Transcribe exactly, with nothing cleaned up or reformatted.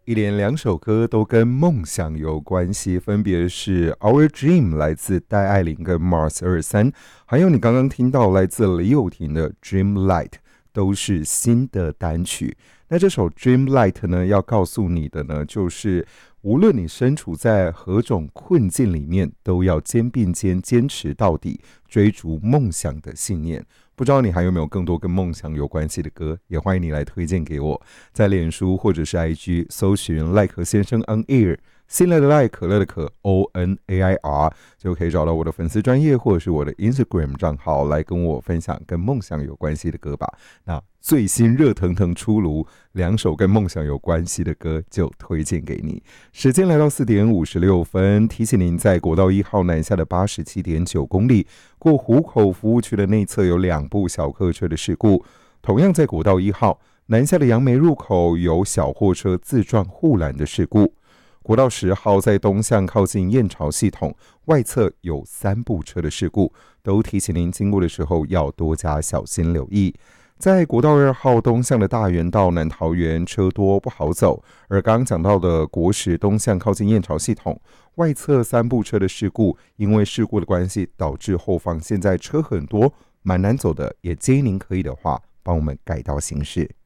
一连两首歌都跟梦想有关系，分别是 Our Dream 来自戴爱玲跟 Mars 二三，还有你刚刚听到来自李友廷的 Dreamlight， 都是新的单曲。那这首 Dreamlight 呢，要告诉你的呢，就是无论你身处在何种困境里面，都要肩并肩坚持到底，追逐梦想的信念。不知道你还有没有更多跟梦想有关系的歌，也欢迎你来推荐给我，在脸书或者是 I G 搜寻赖可先生 On Air， 信赖的赖，可乐的可 O N A I R， 就可以找到我的粉丝专页或者是我的 Instagram 账号，来跟我分享跟梦想有关系的歌吧。那最新热腾腾出炉两首跟梦想有关系的歌就推荐给你。时间来到四点五十六分，提醒您在国道一号南下的 八十七点九 公里过湖口服务区的内侧有两部小客车的事故。同样在国道一号南下的杨梅入口有小货车自撞护栏的事故。国道十号在东向靠近燕巢系统外侧有三部车的事故，都提醒您经过的时候要多加小心留意。在国道二号东向的大园道南桃园车多不好走，而刚刚讲到的国十东向靠近燕巢系统外侧三部车的事故，因为事故的关系导致后方现在车很多蛮难走的，也建议您可以的话帮我们改道行驶。